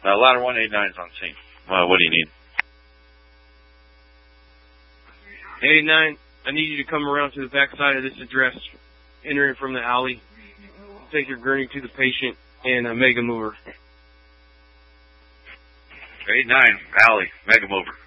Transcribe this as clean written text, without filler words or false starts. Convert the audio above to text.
Ladder 189 is on scene. What do you need? 89, I need you to come around to the back side of this address, entering from the alley. Take your gurney to the patient and a Mega Mover. 89, alley, Mega Mover.